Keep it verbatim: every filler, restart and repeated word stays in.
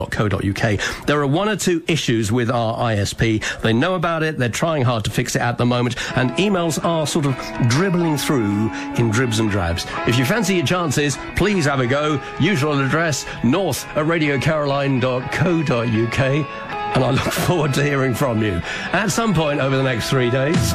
co dot uk. There are one or two issues with our I S P. They know about it, they're trying hard to fix it at the moment, and emails are sort of dribbling through in dribs and drabs. If you fancy your chances, please have a go. Usual address, north at radio caroline dot co dot uk, and I look forward to hearing from you at some point over the next three days.